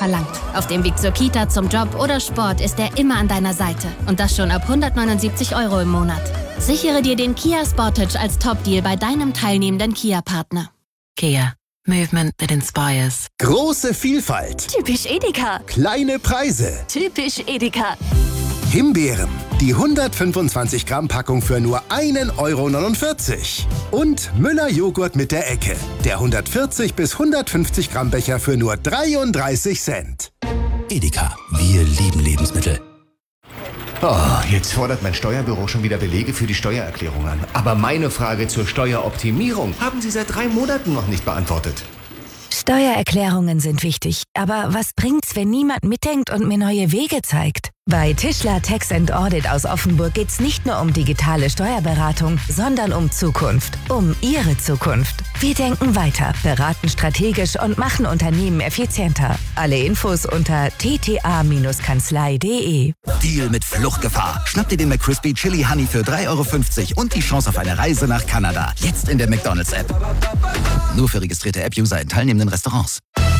verlangt. Auf dem Weg zur Kita, zum Job oder Sport ist er immer an deiner Seite. Und das schon ab 179 € im Monat. Sichere dir den Kia Sportage als Top-Deal bei deinem teilnehmenden Kia-Partner. Kia. Movement that inspires. Große Vielfalt. Typisch Edeka. Kleine Preise. Typisch Edeka. Himbeeren. Die 125 Gramm Packung für nur 1,49 €. Und Müller Joghurt mit der Ecke. Der 140 bis 150 Gramm Becher für nur 33 Cent. Edeka. Wir lieben Lebensmittel. Oh, jetzt fordert mein Steuerbüro schon wieder Belege für die Steuererklärung an. Aber meine Frage zur Steueroptimierung haben Sie seit 3 Monaten noch nicht beantwortet. Steuererklärungen sind wichtig, aber was bringt's, wenn niemand mitdenkt und mir neue Wege zeigt? Bei Tischler Tax & Audit aus Offenburg geht's nicht nur um digitale Steuerberatung, sondern um Zukunft. Um Ihre Zukunft. Wir denken weiter, beraten strategisch und machen Unternehmen effizienter. Alle Infos unter tta-kanzlei.de. Deal mit Fluchtgefahr. Schnapp dir den McCrispy Chili Honey für 3,50 € und die Chance auf eine Reise nach Kanada. Jetzt in der McDonald's-App. Nur für registrierte App-User in teilnehmenden Restaurants.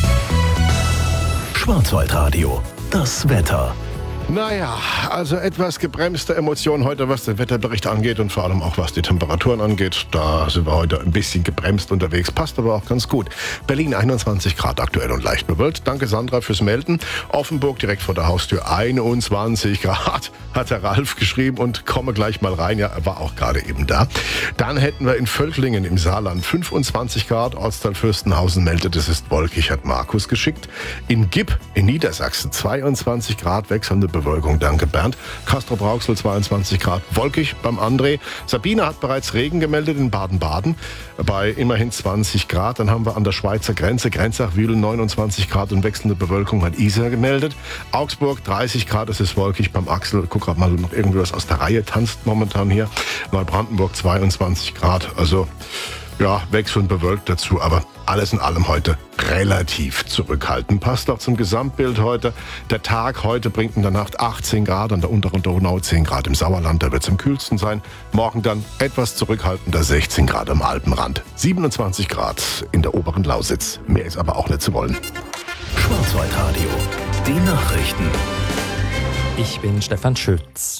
Schwarzwaldradio. Das Wetter. Naja, also etwas gebremste Emotionen heute, was den Wetterbericht angeht und vor allem auch was die Temperaturen angeht. Da sind wir heute ein bisschen gebremst unterwegs, passt aber auch ganz gut. Berlin 21 Grad aktuell und leicht bewölkt. Danke Sandra fürs Melden. Offenburg direkt vor der Haustür 21 Grad, hat der Ralf geschrieben und komme gleich mal rein. Ja, er war auch gerade eben da. Dann hätten wir in Völklingen im Saarland 25 Grad. Ortsteil Fürstenhausen meldet, es ist wolkig, hat Markus geschickt. In Gib in Niedersachsen 22 Grad, wechselnde Bewölkung, danke Bernd. Castrop-Rauxel 22 Grad, wolkig beim André. Sabine hat bereits Regen gemeldet in Baden-Baden bei immerhin 20 Grad. Dann haben wir an der Schweizer Grenze, Grenzach-Wühlen 29 Grad und wechselnde Bewölkung hat Isar gemeldet. Augsburg 30 Grad, es ist wolkig beim Axel. Guck gerade mal, noch irgendwie was aus der Reihe tanzt momentan hier. Neubrandenburg 22 Grad, also ja, wechselnd bewölkt dazu, aber alles in allem heute relativ zurückhaltend. Passt auch zum Gesamtbild heute. Der Tag heute bringt in der Nacht 18 Grad, an der unteren Donau 10 Grad im Sauerland, da wird es am kühlsten sein. Morgen dann etwas zurückhaltender 16 Grad am Alpenrand. 27 Grad in der oberen Lausitz. Mehr ist aber auch nicht zu wollen. Schwarzwaldradio. Die Nachrichten. Ich bin Stefan Schütz.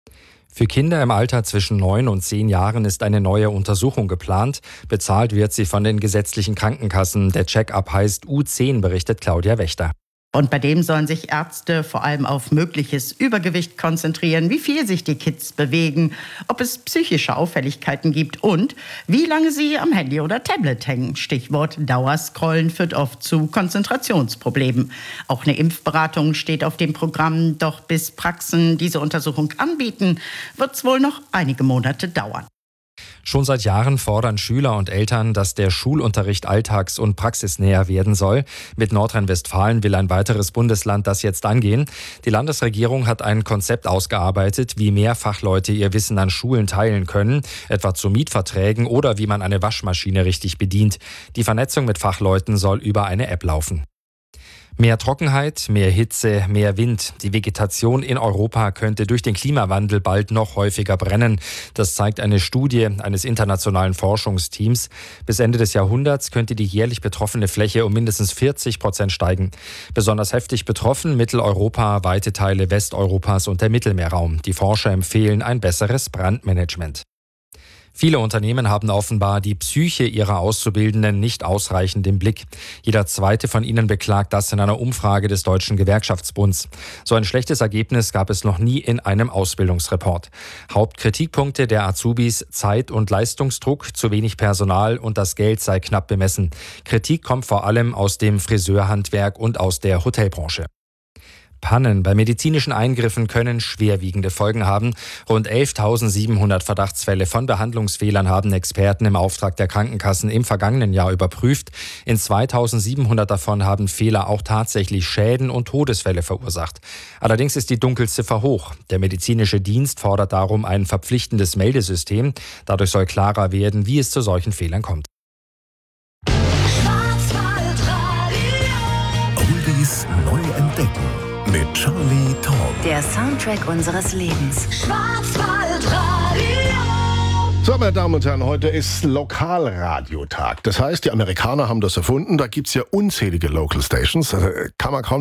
Für Kinder im Alter zwischen 9 und 10 Jahren ist eine neue Untersuchung geplant. Bezahlt wird sie von den gesetzlichen Krankenkassen. Der Check-up heißt U10, berichtet Claudia Wächter. Und bei dem sollen sich Ärzte vor allem auf mögliches Übergewicht konzentrieren, wie viel sich die Kids bewegen, ob es psychische Auffälligkeiten gibt und wie lange sie am Handy oder Tablet hängen. Stichwort Dauerscrollen führt oft zu Konzentrationsproblemen. Auch eine Impfberatung steht auf dem Programm, doch bis Praxen diese Untersuchung anbieten, wird es wohl noch einige Monate dauern. Schon seit Jahren fordern Schüler und Eltern, dass der Schulunterricht alltags- und praxisnäher werden soll. Mit Nordrhein-Westfalen will ein weiteres Bundesland das jetzt angehen. Die Landesregierung hat ein Konzept ausgearbeitet, wie mehr Fachleute ihr Wissen an Schulen teilen können, etwa zu Mietverträgen oder wie man eine Waschmaschine richtig bedient. Die Vernetzung mit Fachleuten soll über eine App laufen. Mehr Trockenheit, mehr Hitze, mehr Wind. Die Vegetation in Europa könnte durch den Klimawandel bald noch häufiger brennen. Das zeigt eine Studie eines internationalen Forschungsteams. Bis Ende des Jahrhunderts könnte die jährlich betroffene Fläche um mindestens 40% steigen. Besonders heftig betroffen Mitteleuropa, weite Teile Westeuropas und der Mittelmeerraum. Die Forscher empfehlen ein besseres Brandmanagement. Viele Unternehmen haben offenbar die Psyche ihrer Auszubildenden nicht ausreichend im Blick. Jeder zweite von ihnen beklagt das in einer Umfrage des Deutschen Gewerkschaftsbunds. So ein schlechtes Ergebnis gab es noch nie in einem Ausbildungsreport. Hauptkritikpunkte der Azubis: Zeit- und Leistungsdruck, zu wenig Personal und das Geld sei knapp bemessen. Kritik kommt vor allem aus dem Friseurhandwerk und aus der Hotelbranche. Pannen bei medizinischen Eingriffen können schwerwiegende Folgen haben. Rund 11.700 Verdachtsfälle von Behandlungsfehlern haben Experten im Auftrag der Krankenkassen im vergangenen Jahr überprüft. In 2.700 davon haben Fehler auch tatsächlich Schäden und Todesfälle verursacht. Allerdings ist die Dunkelziffer hoch. Der medizinische Dienst fordert darum ein verpflichtendes Meldesystem. Dadurch soll klarer werden, wie es zu solchen Fehlern kommt. Oldies neu entdecken. Mit Charlie Tom. Der Soundtrack unseres Lebens. Schwarzwaldradio. So, meine Damen und Herren, heute ist Lokalradiotag. Das heißt, die Amerikaner haben das erfunden. Da gibt's ja unzählige Local Stations. Also kann man kaum